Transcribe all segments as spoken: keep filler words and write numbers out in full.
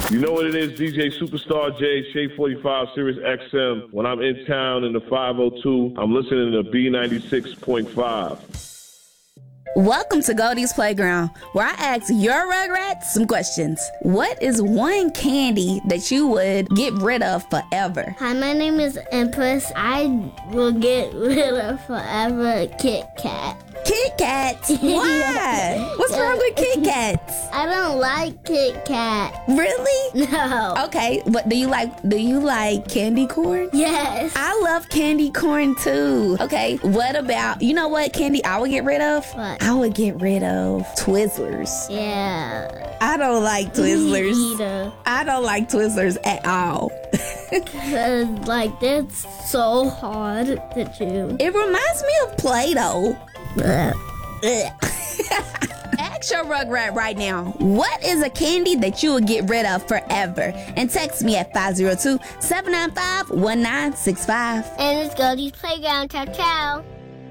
You know what it is, D J Superstar J, Shea forty-five, Sirius X M. When I'm in town in the five oh two, I'm listening to B ninety-six point five. Welcome to Goldie's Playground, where I ask your Rugrats some questions. What is one candy that you would get rid of forever? Hi, my name is Empress. I will get rid of forever Kit Kat. Kit Kats? Why? What's wrong with Kit Kats? I don't like Kit Kat. Really? No. Okay, but do you like do you like candy corn? Yes. I love candy corn too. Okay, what about, you know what candy I would get rid of? What? I would get rid of Twizzlers. Yeah. I don't like Twizzlers. Me either. I don't like Twizzlers at all. Because, like, that's so hard to chew. It reminds me of Play-Doh. Ask your Rugrat right now, what is a candy that you would get rid of forever? And text me at five oh two, seven nine five, one nine six five. And it's Goldie's Playground. Ciao, ciao.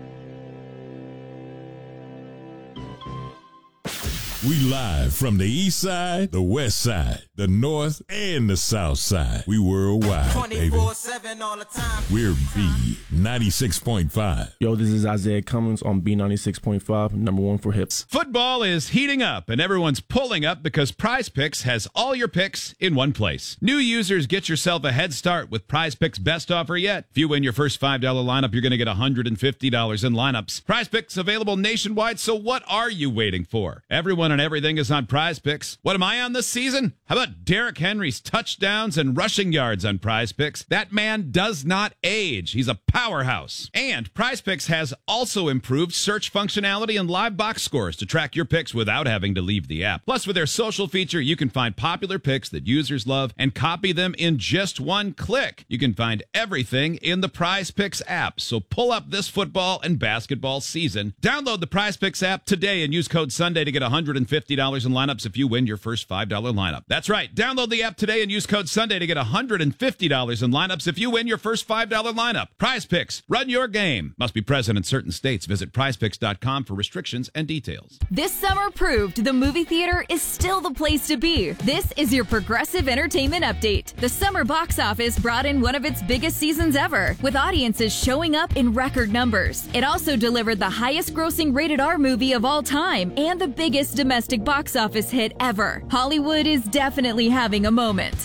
We live from the east side, the west side, the north, and the south side. We worldwide, baby. twenty-four seven all the time. We're B ninety-six point five. Yo, this is Isaiah Cummins on B ninety-six point five, number one for hips. Football is heating up, and everyone's pulling up because Prize Picks has all your picks in one place. New users, get yourself a head start with Prize Picks' best offer yet. If you win your first five dollar lineup, you're going to get one hundred fifty dollars in lineups. Prize Picks available nationwide, so what are you waiting for? Everyone and everything is on Prize Picks. What am I on this season? How about Derrick Henry's touchdowns and rushing yards on Prize Picks? That man does not age. He's a powerhouse. And Prize Picks has also improved search functionality and live box scores to track your picks without having to leave the app. Plus, with their social feature, you can find popular picks that users love and copy them in just one click. You can find everything in the Prize Picks app. So pull up this football and basketball season. Download the Prize Picks app today and use code Sunday to get one hundred fifty dollars in lineups if you win your first five dollar lineup. That's right. Download the app today and use code Sunday to get one hundred fifty dollars in lineups if you win your first five dollar lineup. Prize Picks. Run your game. Must be present in certain states. Visit prize picks dot com for restrictions and details. This summer proved the movie theater is still the place to be. This is your Progressive Entertainment Update. The summer box office brought in one of its biggest seasons ever, with audiences showing up in record numbers. It also delivered the highest grossing rated R movie of all time and the biggest domestic box office hit ever. Hollywood is definitely having a moment.